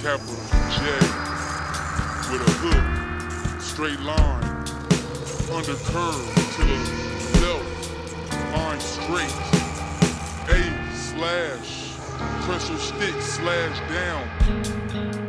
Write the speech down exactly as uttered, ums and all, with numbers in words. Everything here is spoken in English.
capital J, with a hook, straight line, under curve to the left, line straight, A slash, pressure stick slash down.